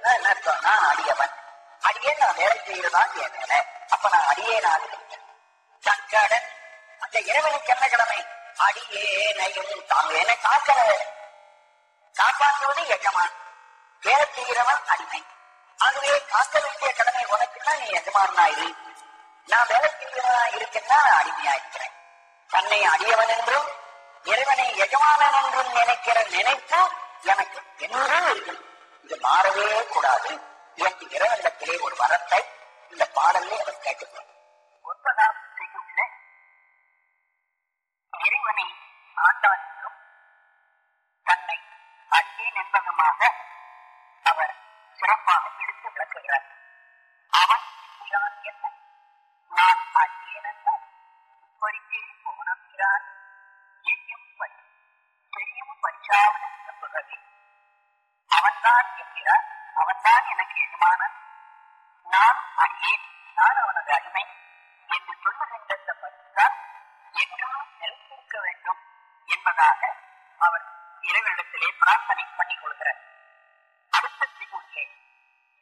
அப்படின்னா என்ன அர்த்தம்? நான் அடியவன், அடியேன் நான் வேலை செய்யறதான் என் வேலை. அப்ப நான் அடியேனாக இருக்கேன். சங்கடன் அந்த இறைவனுக்கு என்ன கடமை? அடியேனையும் தாங்க என்னை காக்கிற காப்பாற்றுவது எஜமான், வேலை செய்கிறவன் அடிமை. ஆகவே காக்க வேண்டிய கடமை உனக்குன்னா நீ எஜமானா இரு, நான் வேலை செய்கிறவனா இருக்கேன்னா நான் அடிமையா இருக்கிறேன். தன்னை அடியவன் என்றும் இறைவனை எஜமானன் என்றும் நினைக்கிற நினைப்பு எனக்கு என்றும் இருக்கணும். இது மாறவே கூடாது என்று இறைவனிடத்திலே ஒரு வரத்தை இந்த பாடலே அவர் கேட்டுக்கொள்ளும். 9ஆம் செய்யுள்ள இறைவனை ஆண்டான் என்றும் தன்னை அடியேன் என்பதுமாக அவர் சிறப்பாக எடுத்து விளக்குகிறார். அவன் என்ன, நான் அடியேன் என்ன இப்படியே போனான் செய்யும் பரிசாவது நம்புகிறே. அவன்தான் என்கிறார், அவன்தான் எனக்கு எஜமானன், நான் அடியேன், நான் அவனது அடிமை என்று சொல்லுகின்ற இந்த பரிசால் என்றும் நிலைத்திருக்க வேண்டும் என்பதாக அவர் இறைவனிடத்திலே பிரார்த்தனை பண்ணிக் கொள்கிறார். அடுத்த செய்யுள்ளே